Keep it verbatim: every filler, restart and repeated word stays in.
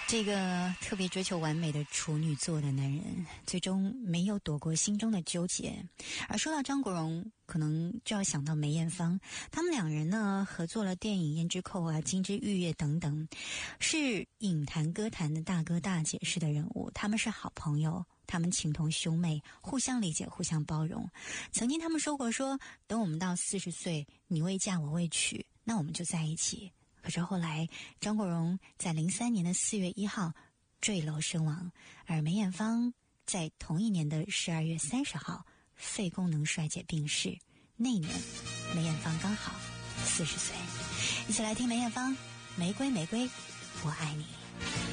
这个特别追求完美的处女座的男人，最终没有躲过心中的纠结。而说到张国荣，可能就要想到梅艳芳，他们两人呢合作了电影《胭脂扣》啊、《金枝玉叶》等等，是影坛歌坛的大哥大姐式的人物。他们是好朋友，他们情同兄妹，互相理解，互相包容。曾经他们说过说，等我们到四十岁，你未嫁我未娶，那我们就在一起。可是后来张国荣在零三年的四月一号坠楼身亡，而梅艳芳在同一年的十二月三十号肺功能衰竭病逝。那一年梅艳芳刚好四十岁。一起来听梅艳芳《玫瑰玫瑰我爱你》。